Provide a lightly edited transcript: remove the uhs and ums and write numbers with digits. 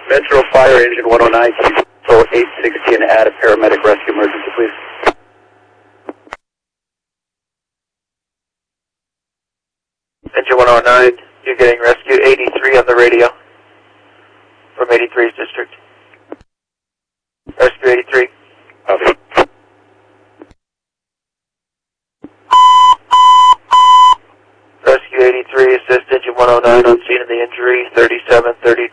Metro Fire Engine 109, so 860 and add a paramedic rescue emergency, please. Engine 109, you're getting rescue 83 on the radio from 83's district. Rescue 83. Copy. Rescue 83, assist engine 109 on scene of the injury, 3732.